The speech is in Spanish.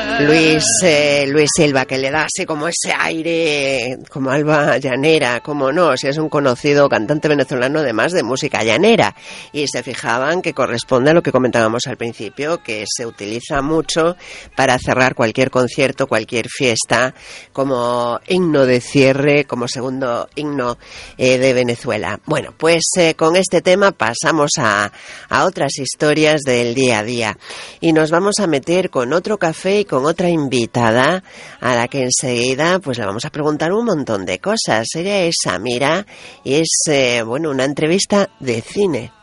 Luis Silva, que le da así como ese aire, como Alba Llanera, como no, si es un conocido cantante venezolano además de música llanera. Y se fijaban que corresponde a lo que comentábamos al principio, que se utiliza mucho para cerrar cualquier concierto, cualquier fiesta, como himno de cierre, como segundo himno de Venezuela. Bueno, pues con este tema pasamos a otras historias del día a día. Y nos vamos a meter con otro café y con otra invitada a la que enseguida pues le vamos a preguntar un montón de cosas. Ella es Samira y es una entrevista de cine.